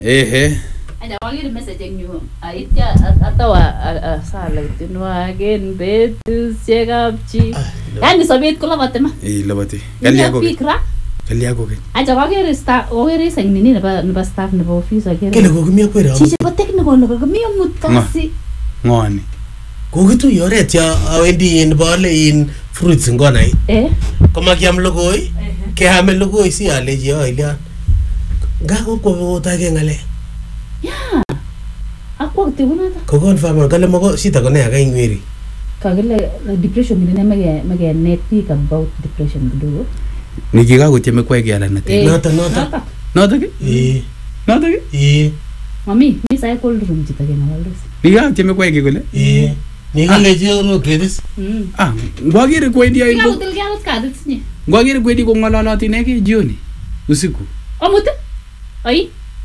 Aja wagiri message nyu aitya atawa sala tinwagen betusiek kapchi. Yani sobet ko labate ma. Labate. Kaliako. Kaliako ke. Aja wagiri wagiri sing nini nebo staff nebo office wagiri. Kele ko kimi akwera. Chiche ba technical nebo kimi mut kasi. Ngoni. Ko gitu yoret ya awendi in bale in fruits ngona Koma kiam logoi. Ke ame logoi si aleji oilia. Ngako ko tage ngale. Yeah. Ako tigunata. Ko confirm kale mo sita ko ne aga ingwiri. Kagele depression ni mage net speak about depression do. Nikiga ko tieme kwa kiala na te. Nota. Nota ke? Nota ke? Mami, mi sai cold room jita ke ngawaldos. Niga tieme kwa ke kole? Niga leje no credits. Ngwagire kwa ndia ingo. Ngawutil galo kadits ni. Ngwagire kwa ndi ko ngalala tineke jioni. Usiku. Omutu? Ai.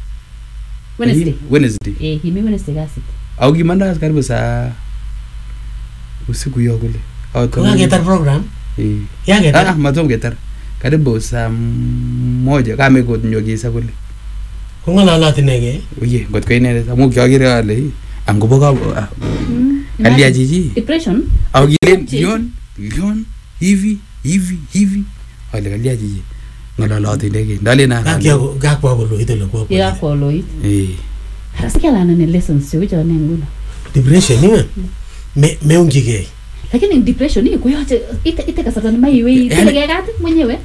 Wednesday. Himi Wednesday kasi. Au gimana karibu saa usiku hiyo kule. Kuna getar program? Ya getar. Matom getar. Karibu saa 1 kama iko nyogisa kule. Kuna lala tinege. Oye, ngot kaine amu kyagire ale angoboka alia jiji. Depression. Au gile Leon hivi. Ale alia jiji. Ngalala tinege. Ndale na. Gakwa bolo itelo kwa. Ya kwa loit. Hasikia na lessons sio hicho nenguno. Depression ni meungige. Lakini depression ni kuyote ite kasata na maiwe ile gati mwenyewe.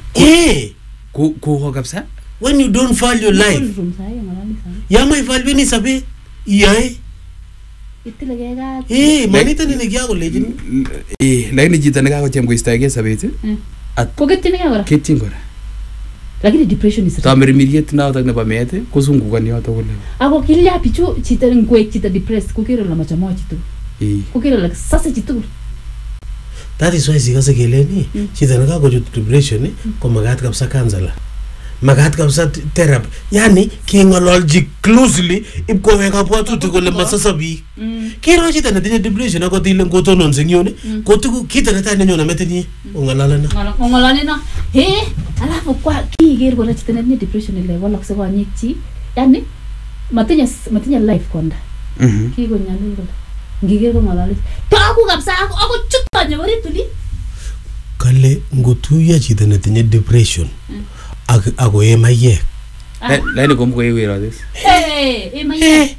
Ku kabisa. When you don't value life. Ya mai value ni sabe. Yae. Itile gati. Manita ni ngia ko lejini. Lakini jita nika ko chem ko istage sabete. Ko getini ngora. Ketin ngora. Lakini depression is tamir immediate na utak na pamete kusunguka ni yoto kule. Ako kilya pichu chita ngwe chita depressed kukira la macha moja tu. Kukira la sasa chitu. That is why sikase keleni chita naka ko depression ko magat kabisa counselor. Magat kabisa therapy. Yani kingololji closely ipko weka bwatuti kole masasabi. Kiro chita na depression ako tile ngotonon singone ko tuku kita na tane nyona meteni ongalalana. Ongalalana. Alafu kwa kiger ko chita na depression ile wala kusema nyiki. Yani matinya life konda. Kigo nyali ko. Ngige ko ngalali. Taku kabisa ako chutanya wari tuli. Kale ngotuya chita na tinye depression. Ako emaye. Laini komko yewe this. Emaye.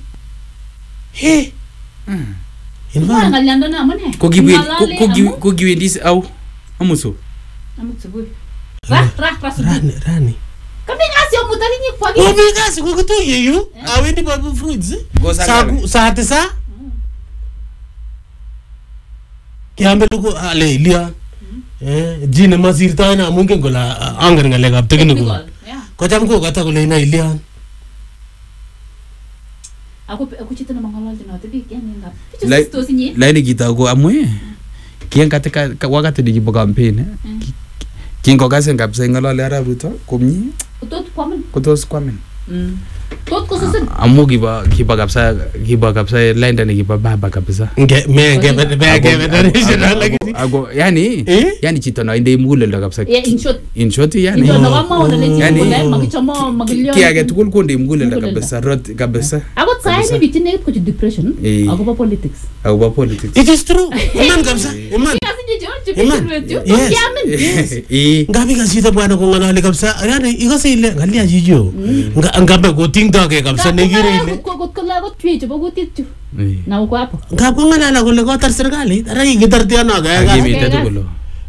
Inva ngalianda na mone. Ko giwe this au amuso. Amutsubu. Rani. Kami ngasi omutali ni kwa giwe. Obi ngasi ko kutu yeyu. Awendi babu fruits. Sa tesa. Kiambe luko ale ilia. Jine masirta na mungkin gola angar ngale gap tegene ko. Ko jam ko kata ko le na ilian. Aku cita na mangalal din natin big yan ngap. Pichu sinye. Laini kita ko amoy. Kian katika wakati di campaign kingo gasen gap sa ngalal ara ruto komni. Kutos kwamen. Tot ko susun. Amu giba kapsa lain ni giba baba kabisa. Nge ago yani chito na inde mule la kapsa. In short yani. Yani magichomo magilyo. Kiage tukul ko inde mule la kabisa rot kabisa. Ago sai ni bitine ko depression. Ago ba politics. It is true. Iman kapsa. Iman. Yes. Ngabi kasita bwana ko ngana kapsa. Yani igase ile ngalia jijo. Ngabe ko tingda ke kapsa negire ile. Ko la ko tweet ba ko titu. Na uko hapo. Ngapo ngana la ko le ko tar serikali. Tara gitar tiana ga. Agemi tetukulo.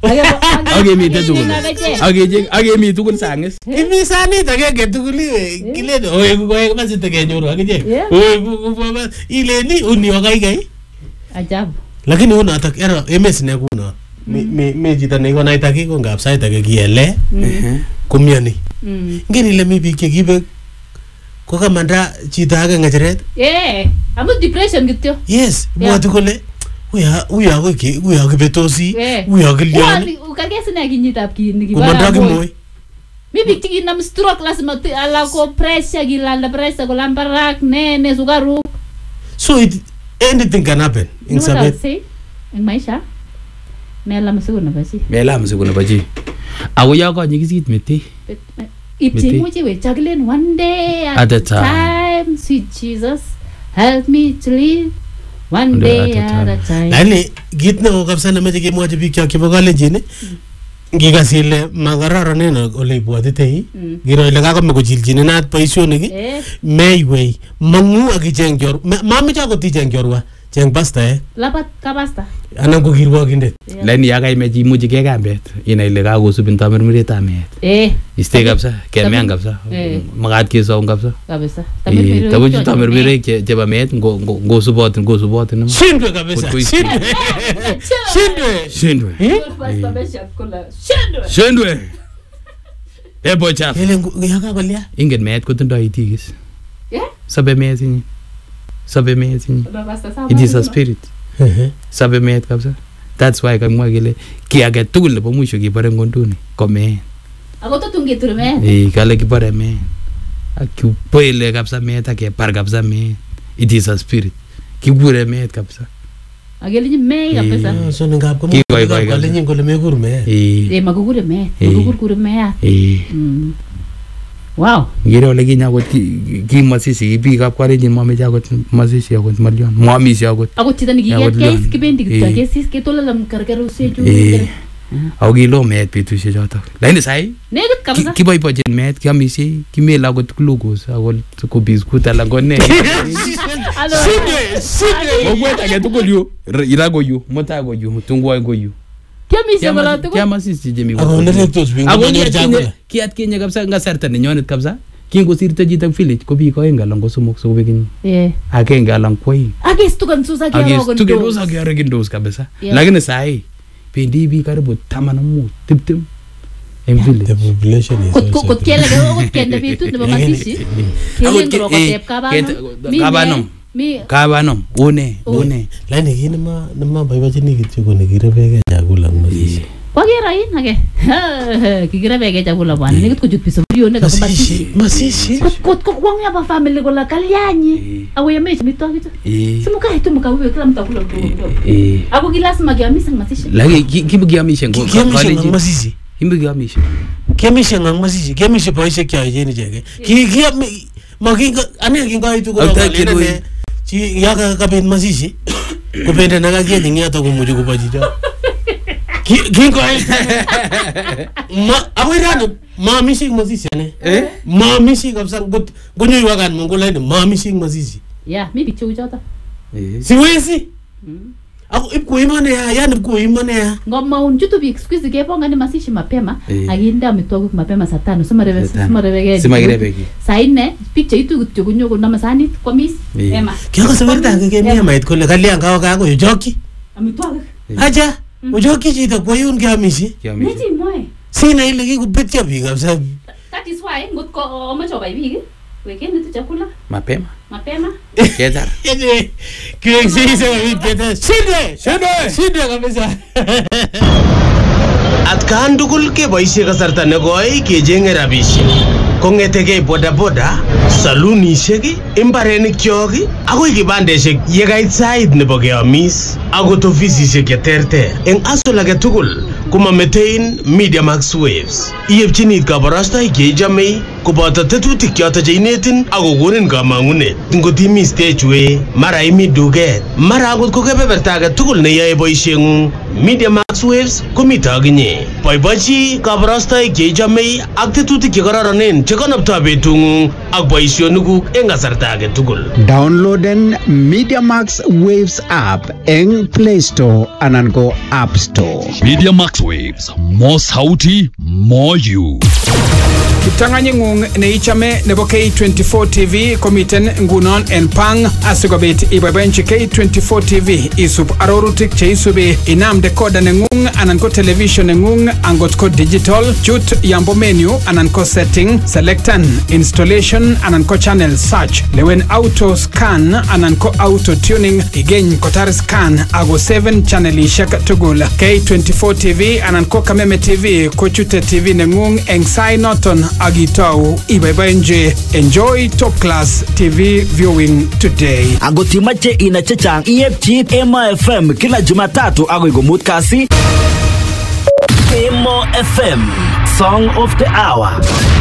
Agemi tukul sanges. Imi sani tage tukuli kile ko basi tage nyoro akije. Ile ni uni wakai. Ajabu. Lakini una atak era MS ne kuna. Me jita ne ko naitaki ko ngap sai tage kiele. Kumiani. Ngeni le mi bike gibe ko kamanda chita age ngajeret. Amu depression gitu. Yes, buat kole. Uya ko betosi. Uya ko lian. Ukagesa na ginyitap kini giba. Kumanda ki moy. Mi bikti na stroke las mati ala ko pressure gilanda pressure ko lambarak ne sugaru. So anything can happen in Sabet. In maisha. Mela masugo na baji. Awo ya ko nyikisit meti. Ipti mo jiwe juggling one day at a time. time, sweet Jesus, help me to live one day at a time. Lani git na kabisa na meje kemwaje biik chok chebo college ni. Ngikas ile makararan neno ole ibwatitei. Ngiro ile kakome kochilchine naat boisionik meiwei mangu akicheng chor mameche akot icheng chorwa cheng pasta Labat ka pasta. Anan ko kirwokindet. Lani yakaimeche imuchi kekambet inai ile kakosubin tamirmiretab meet. Iste kabisa kemean kabisa. Makat kesaun kabisa. Kabisa. Tabuchi tamirmirek chebo meet ngosubotin. Shindwe kabisa. Shindwe. Shindwe. Ebo chaf. Ele yakakolia. Ingen meet kotindoi itikis. Sabe meet inyi. It is a spirit. Sabe meet kabisa. That's why kamwa kele ki age tugul nebo mwisho kibore ngonduni ko meet. Ako tungeture meet. Kale kibore meet. Akipole kabisa meet akepar kabisa meet. It is a spirit. Kibure meet kabisa. Agelinyi meet kabisa. So ngap ko alenyin kole mekur meet. Makukure meet. Makukur meet. Wow. Ngire ole kinya akot kimasisi biikab Kalenjin mameche akot masisi akot malion. Moamisi akot. Akot chito nikiket case kibendi kityo kesis ketolala karkarusechu. Ako kilo meet betusiek chotok. Lakini sai nekit kabisa. Kiboibochin meet kiamisi kimele akot glucose akot ko biskut alan ko ne. Sidwe. Ogwet age tugul yu. Ira ko yu, mota ko yu, tungwa ko yu. Kiamishe kola tugul. Kiamasisi jemi. Ako nerektos bingo manyor chakula. Kiat kinye kabisa ngasarta nenyonet kabisa. Kingosirto chito village ko biik oeng alan ko somok sikobek inyi. Agenge alan ko oeng. Agestukan sus agerogendos. Agerogendos kabisa. Lakini sai bendi biik karibu 15 20 en village. The population is also. Kot kele ko kende bitu nebo masishi. Kele ngoro ko tep kabanom. Kabanom one. Lakini kini ma boibojini kityo ko nekirepeke chakula masishi. Kwagera in age. Kikirepeke chakula bwana. Nekit kuchut piso video ne kako masishi. Kot kwang hapa family kola kalyanyi. Awe yemechi mitwa kitu. Simuka hitu mkawe kila mtu akula mdogo. Ako kilasima kiamisa masishi. Lakini kibukiamisha ngo College masishi. Kibukiamisha. Kiamisha ngang masishi. Kiamisha boishe kya yeni jege. Makinga ane kinga itu ko chi yaka kabin masishi. Kupenda naga kieni ngata kumuju kupajijo. Kinga awirano mamishi masishi ane. Mamishi kabisa gonyo iwagan mongola ni mamishi masishi. Yeah, mimi bichu chota. Siwezi. Ako ipko imane yani ipko imane ngoma unjutu bi squeeze keponga ni masishi mapema aginda amitwagik mapema saa 5 simarevege saa 4 picture itu kutyo kunyo kuna masani kwamis ema kiako sabarta ngekemia mait kole kalia ngao kako yojoki amitwagik aja ujoki chito koyun kiamishi neti moe sina ile kikupitya biik kabisa. That is why ngotko omocho bai biik wekeni tu chakula mapema Ketar. Kiexiste wipeta. Shinde kabisa. Atkan tugul keboisie kasarta negoi kechenge rabisiek. Kongetege bodaboda, salunisiek, imbarenik kyok akoi kibandesiek yekait sait nebo keamis akot ofisisiek cheterter. Eng asol age tugul komametein Media Max Waves. Iyepchini kabarastoik cheichome koboto tetutik chotok cheinetin akokonin kamangunet. Ngotimi stage way, mara imi duket, mara akot ko kebeberta age tugul neyoe boisiengung, Media Max Waves komito akinye. Boibochi kabarastoik cheichome ak tetutik chekororonen chekonoptoi betungung ak boisionikuk eng kasarta age tugul. Downloaden Media Max Waves app eng Play Store anan ko App Store. Media Max Waves, more sauti, more you. Kiptanganyingung neichame nebo K24 TV komiten ngunon en pang asikobit iboiboenchi K24 TV isub arorutik cheisubi inam decoder nengung anan ko television nengung angot ko digital chut yambo menu anan ko setting selectan installation anan ko channel search lewen auto scan anan ko auto tuning igeny kotar scan ago 7 channelishek tugul K24 TV anan ko Kameme TV ko chute TV nengung eng sai noton agitau iboiboenchi. Enjoy top class TV viewing today. Agotimache ina chechang iepchi Emo FM kila Jumatatu agoi komut kasi. Emo FM, Song of the Hour.